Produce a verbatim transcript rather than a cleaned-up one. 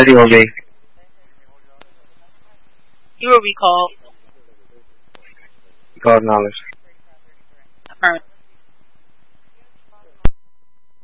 City will be. You were recalled. God knowledge. Affirmative.